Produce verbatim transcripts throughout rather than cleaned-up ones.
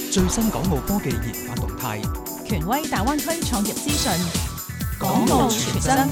最新港澳科技研發動態， 權威大灣區創業資訊，港澳全真。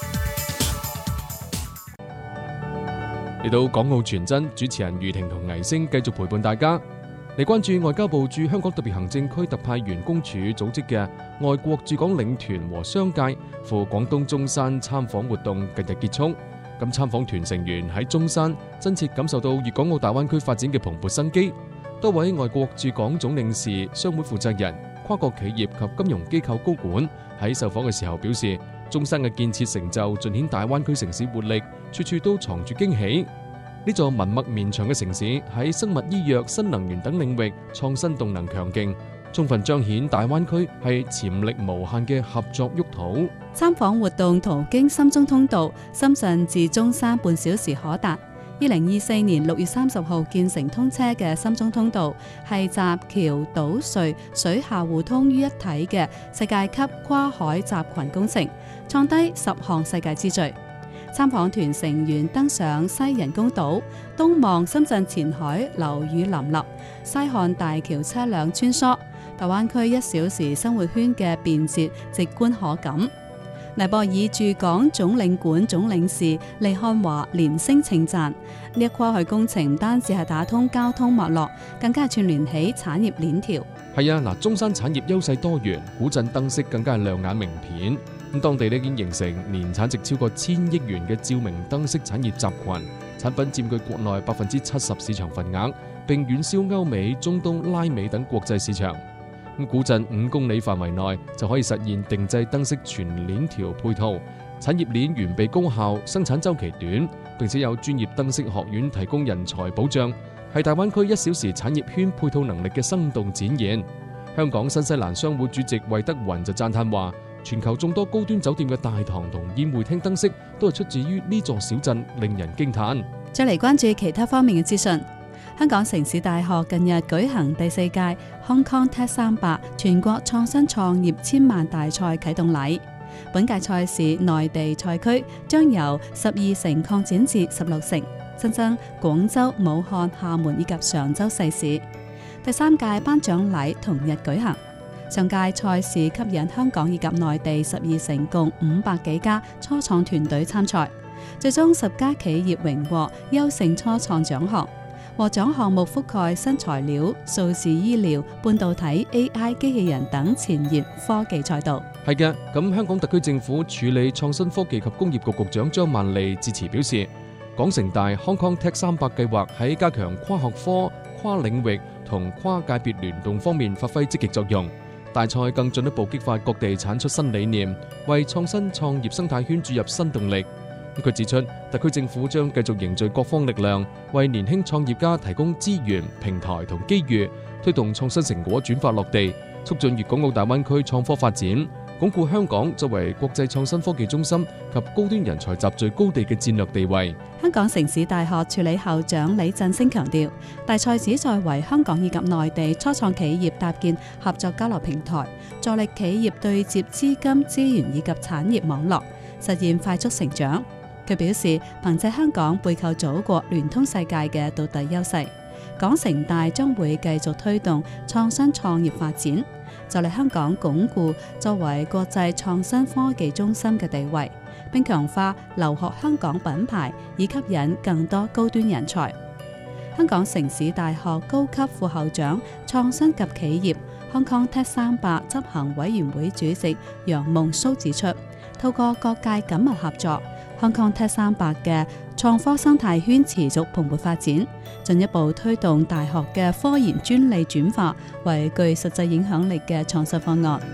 嚟到港澳全真，主持人余婷同倪星繼續陪伴大家嚟關注外交部駐香港特別行政區特派員公署組織嘅外國駐港領團和商界赴廣東中山參訪活動近日結束。咁參訪團成員喺中山真切感受到粵港澳大灣區發展嘅蓬勃生機。多位外國駐港總領事、商會負責人、跨國企業及金融機構高管喺受訪嘅時候表示，中山嘅建設成就盡顯大灣區城市活力，處處都藏住驚喜。呢座文脈綿長嘅城市喺生物醫藥、新能源等領域創新動能強勁，充分彰顯大灣區係潛力無限嘅合作沃土。 參訪活動途經深中通道，深圳至中山半小時可達。二零二四年六月三十號建成通車嘅深中通道，係集橋島隧水下互通於一體嘅世界級跨海集群工程，創低十項世界之最。參訪團成員登上西人工島，東望深圳前海樓宇林立，西看大橋車輛穿梭，大灣區一小時生活圈嘅便捷直觀可感。尼泊爾駐港總領館總領事利漢華連聲稱讚，呢一跨海工程唔單止係打通交通脈絡，更加係串聯起產業鏈條。 係啊，嗱，中山產業優勢多元，古鎮燈飾更加係亮眼名片。咁當地呢已經形成年產值超過千億元嘅照明燈飾產業集群，產品佔據國內百分之七十市場份額，並遠銷歐美、中東、拉美等國際市場。咁古鎮五公里範圍內就可以實現定製燈飾全鏈條配套，產業鏈完備高效，生產週期短，並且有專業燈飾學院提供人才保障，係大灣區一小時產業圈配套能力嘅生動展現。香港新西蘭商會主席魏德雲就讚嘆話，全球眾多高端酒店嘅大堂同宴會廳燈飾都係出自於呢座小鎮，令人驚嘆。 再嚟關注其他方面嘅資訊。香港城市大學近日舉行第四屆 Hong Kong Tech 三百全國創新創業千萬大賽啟動禮。本屆賽事內地賽區將由十二城擴展至十六城，新增廣州、武漢、廈門以及常州細市。第三屆頒獎禮同日舉行。上屆賽事吸引香港以及內地十二城共五百幾家初創團隊參賽，最終十家企業榮獲優勝初創獎項。獲獎項目覆蓋新材料、數字醫療、半導體、A I、機器人等前沿科技賽道。 係嘅，咁香港特區政府處理創新科技及工業局局長張曼莉致辭表示，港城大 Hong Kong Tech 三百計劃喺加強跨學科、跨領域同跨界別聯動方面發揮積極作用。大賽更進一步激發各地產出新理念，為創新創業生態圈注入新動力。佢指出，特區政府將繼續凝聚各方力量，為年輕創業家提供資源、平台同機遇，推動創新成果轉化落地，促進粵港澳大灣區創科發展，鞏固香港作為國際創新科技中心及高端人才集聚高地嘅戰略地位。 香港城市大學助理校長李振聲強調，大賽旨在為香港以及內地初創企業搭建合作交流平台，助力企業對接資金、資源以及產業網絡，實現快速成長。佢表示，憑借香港背靠祖國、聯通世界嘅獨特優勢，港城大將會繼續推動創新創業發展，就嚟香港鞏固作為國際創新科技中心嘅地位，並強化留學香港品牌，以吸引更多高端人才。香港城市大學高級副校長、創新及企業 Hong Kong Tech 三百執行委員會主席楊夢蘇指出，透過各界緊密合作，Hong Kong Tech 三百嘅創科生態圈持續蓬勃發展，進一步推動大學嘅科研專利轉化為具實際影響力嘅創新方案。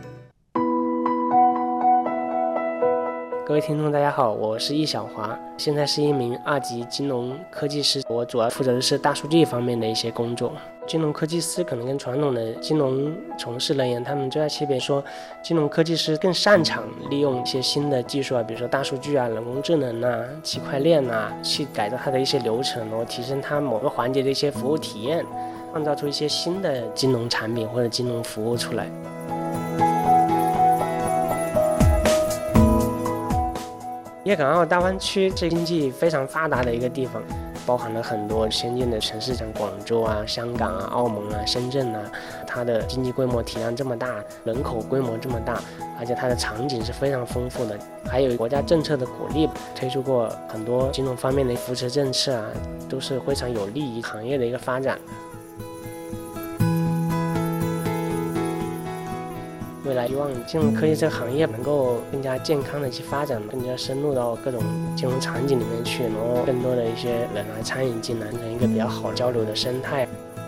各位聽眾大家好，我是易小華，現在是一名二級金融科技師，我主要負責的是大數據方面的一些工作。金融科技師可能跟傳統的金融從事人員，他們最大區別說，金融科技師更擅長利用一些新的技術啊，比如說大數據啊、人工智能啊、區塊鏈啊，去改造它的一些流程，然後提升它某個環節的一些服務體驗，創造出一些新的金融產品或者金融服務出來。粵港澳大灣區是經濟非常發達的一個地方， 包含了很多先进的城市，像广州啊、香港啊、澳门啊、深圳啊，它的经济规模体量这么大，人口规模这么大，而且它的场景是非常丰富的，还有国家政策的鼓励，推出过很多金融方面的扶持政策啊，都是非常有利于行业的一个发展。未来希望金融科技这个行业能够更加健康的去发展，更加深入到各种金融场景里面去，然后更多的一些人来参与进来，成一个比较好交流的生态。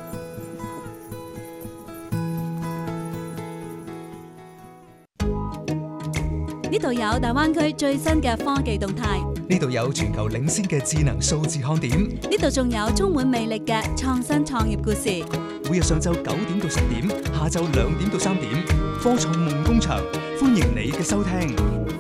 呢度有大灣區最新嘅科技動態， 呢度有全球領先嘅智能數字看點， 呢度仲有充滿魅力嘅創新創業故事。 每日上晝九點到十點，下晝兩點到三點，科創夢工場，歡迎你嘅收聽。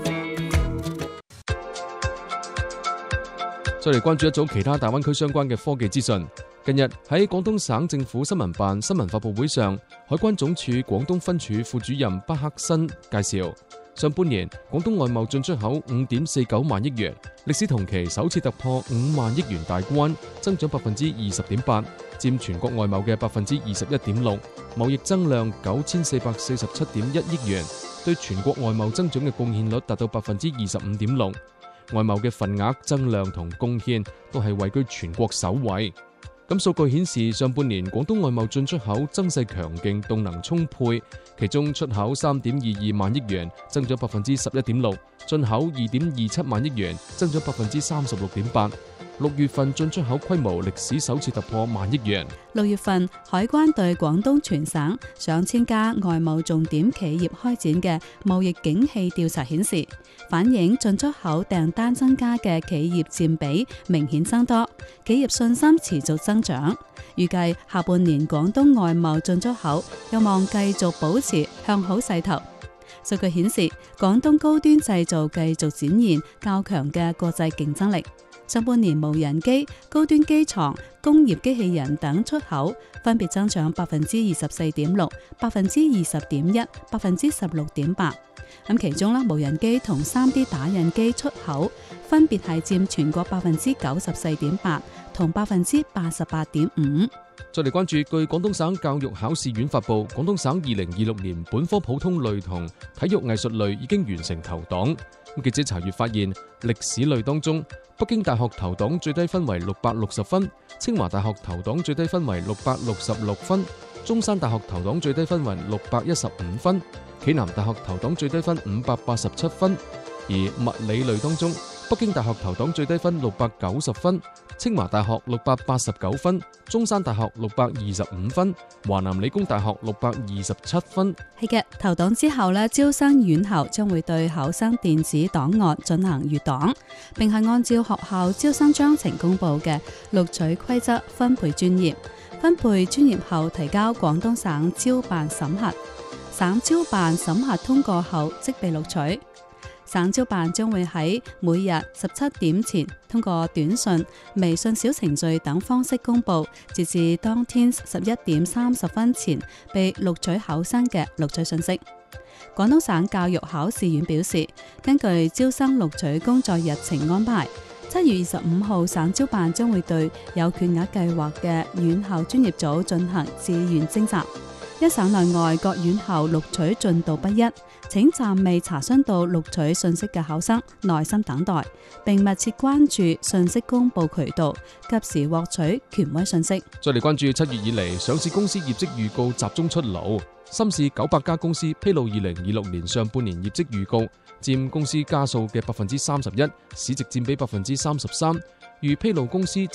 再嚟關注一組其他大灣區相關嘅科技資訊。近日喺廣東省政府新聞辦新聞發佈會上，海關總署廣東分署副主任巴克新介紹，上半年廣東外貿進出口五點四九萬億元，歷史同期首次突破五萬億元大關，增長百分之二十點八，佔全國外貿嘅百分之二十一點六，貿易增量九千四百四十七點一億元，對全國外貿增長嘅貢獻率達到百分之二十五點六，外貿嘅份額增量同貢獻都係位居全國首位。咁數據顯示，上半年廣東外貿進出口增勢強勁，動能充沛，其中出口三點二二萬億元，增長百分之十一點六；進口二點二七萬億元，增長百分之三十六點八。六月份進出口規模歷史首次突破萬億元。 六月份，海關對廣東全省上千家外貿重點企業開展嘅貿易景氣調查顯示，反映進出口訂單增加嘅企業佔比明顯增多，企業信心持續增長。預計下半年廣東外貿進出口有望繼續保持向好勢頭。數據顯示，廣東高端製造繼續展現較強嘅國際競爭力。上半年無人機、高端機床、工業機器人等出口分別增長百分之二十四點六、百分之二十點一、百分之十六點八。咁其中啦，無人機同 三 D 打印機出口分別係佔全國百分之九十四點八同百分之八十八點五。 再嚟關注，據廣東省教育考試院發布，廣東省二零二六年本科普通類同體育藝術類已經完成投檔。咁記者查閱發現，歷史類當中，北京大學投檔最低分為六百六十分，清華大學投檔最低分為六百六十六分，中山大學投檔最低分為六百一十五分，暨南大學投檔最低分五百八十七分。而物理類當中，北京大學投檔最低分六百九十分，清華大學六百八十九分，中山大學六百二十五分，華南理工大學六百二十七分。 係嘅，投檔之後呢，招生院校將會對考生電子檔案進行閱檔，並係按照學校招生章程公佈嘅錄取規則分配專業，分配專業後提交廣東省招辦審核，省招辦審核通過後即被錄取。省招辦將會喺每日十七點前通過短信、微信小程序等方式公佈，截至當天十一點三十分前被錄取考生嘅錄取信息。廣東省教育考試院表示，根據招生錄取工作日程安排，七月二十五號省招辦將會對有缺額計劃嘅院校專業組進行自願徵集。一省內外各院校錄取進度不一，請暫未查詢到錄取信息嘅考生耐心等待，並密切關注信息公佈渠道，及時獲取權威信息。 再嚟關注七月以嚟上市公司業績預告集中出爐，深市九百家公司披露二零二六年上半年業績預告，佔公司家數嘅百分之三十一，市值佔比百分之三十三。預披露公司集